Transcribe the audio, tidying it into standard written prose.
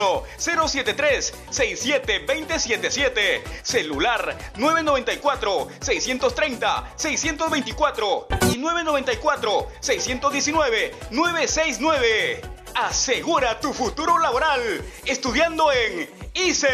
073-672077. Celular 994-630-624 y 994-619-969. Asegura tu futuro laboral estudiando en ICE.